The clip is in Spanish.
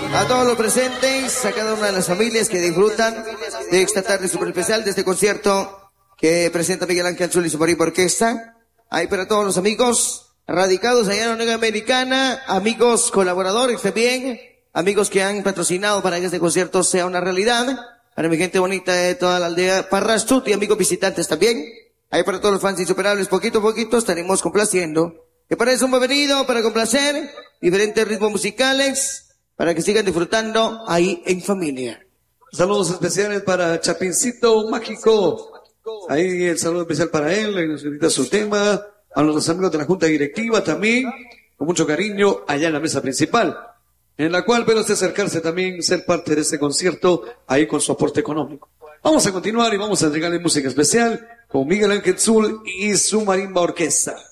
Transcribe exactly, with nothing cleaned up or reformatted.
a todos los presentes, a cada una de las familias que disfrutan de esta tarde super especial, de este concierto que presenta Miguel Ángel Zully y su Marimba Orquesta. Ahí para todos los amigos radicados allá en la Unión Americana, amigos colaboradores también, amigos que han patrocinado para que este concierto sea una realidad, para mi gente bonita de toda la aldea Parrastut y amigos visitantes también. Ahí para todos los fans insuperables, poquito a poquito estaremos complaciendo. Que para eso hemos venido, para complacer diferentes ritmos musicales, para que sigan disfrutando ahí en familia. Saludos especiales para Chapincito Mágico. Ahí el saludo especial para él, le necesita su tema. A los amigos de la Junta Directiva también, con mucho cariño, allá en la mesa principal, en la cual puede usted acercarse también, ser parte de este concierto, ahí con su aporte económico. Vamos a continuar y vamos a entregarle música especial con Miguel Ángel Zully y su Marimba Orquesta.